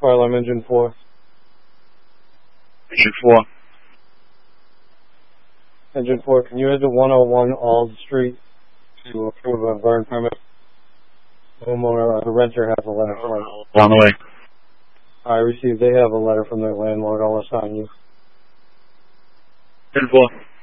fire alarm engine 4. Engine 4. Engine 4, can you exit 101 Ald Street to approve a burn permit? The homeowner, the renter has a letter from it. On the way. I received, they have a letter from their landlord, I'll assign you. Engine 4.